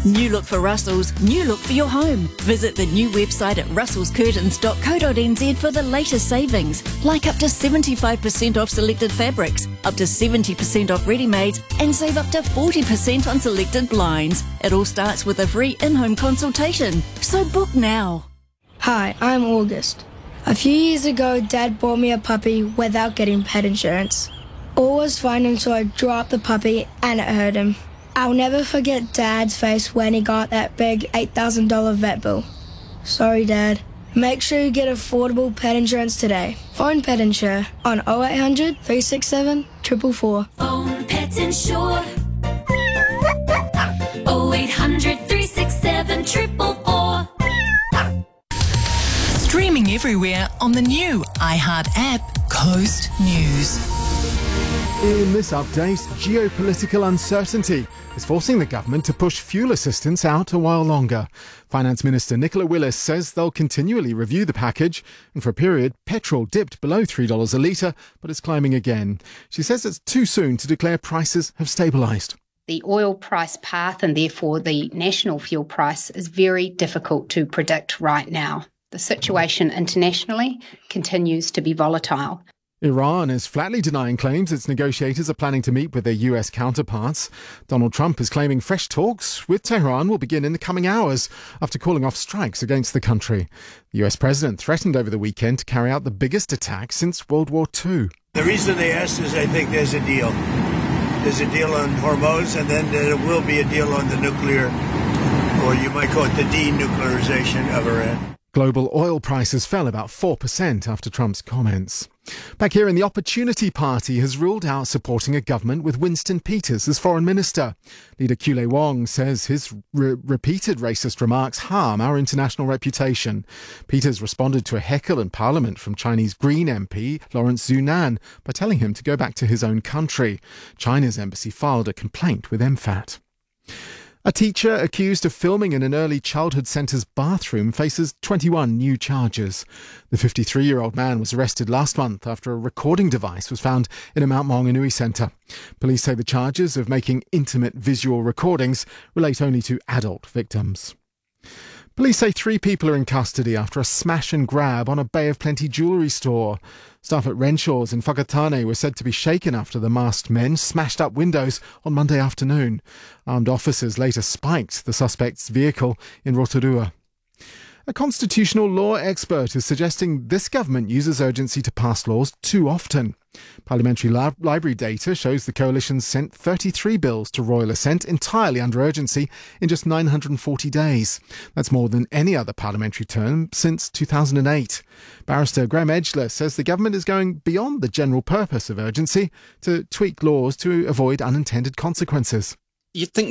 New look for Russells, new look for your home. Visit the new website at russellscurtains.co.nz for the latest savings, like up to 75% off selected fabrics, up to 70% off ready-mades, and save up to 40% on selected blinds. It all starts with a free in-home consultation. So book now. Hi, I'm August. A few years ago, Dad bought me a puppy without getting pet insurance. All was fine until I dropped the puppy and it hurt him. I'll never forget Dad's face when he got that big $8,000 vet bill. Sorry, Dad. Make sure you get affordable pet insurance today. Phone Pet Insure on 0800 367 444. Phone Pet Insure 0800 367 444. Streaming everywhere on the new iHeart app, Coast News. In this update, geopolitical uncertainty is forcing the government to push fuel assistance out a while longer. Finance Minister Nicola Willis says they'll continually review the package, and for a period, petrol dipped below $3 a litre, but it's climbing again. She says it's too soon to declare prices have stabilised. The oil price path and therefore the national fuel price is very difficult to predict right now. The situation internationally continues to be volatile. Iran is flatly denying claims its negotiators are planning to meet with their US counterparts. Donald Trump is claiming fresh talks with Tehran will begin in the coming hours after calling off strikes against the country. The US president threatened over the weekend to carry out the biggest attack since World War II. The reason they asked is I think there's a deal. There's a deal on Hormuz, and then there will be a deal on the nuclear, or you might call it the denuclearization of Iran. Global oil prices fell about 4% after Trump's comments. Back here in the Opportunity Party has ruled out supporting a government with Winston Peters as foreign minister. Leader Kule Wong says his repeated racist remarks harm our international reputation. Peters responded to a heckle in Parliament from Chinese Green MP Lawrence Zunan by telling him to go back to his own country. China's embassy filed a complaint with MFAT. A teacher accused of filming in an early childhood centre's bathroom faces 21 new charges. The 53-year-old man was arrested last month after a recording device was found in a Mount Maunganui centre. Police say the charges of making intimate visual recordings relate only to adult victims. Police say 3 people are in custody after a smash and grab on a Bay of Plenty jewellery store. Staff at Renshaw's in Whakatane were said to be shaken after the masked men smashed up windows on Monday afternoon. Armed officers later spiked the suspect's vehicle in Rotorua. A constitutional law expert is suggesting this government uses urgency to pass laws too often. Parliamentary library data shows the coalition sent 33 bills to royal assent entirely under urgency in just 940 days. That's more than any other parliamentary term since 2008. Barrister Graham Edgler says the government is going beyond the general purpose of urgency to tweak laws to avoid unintended consequences. You'd think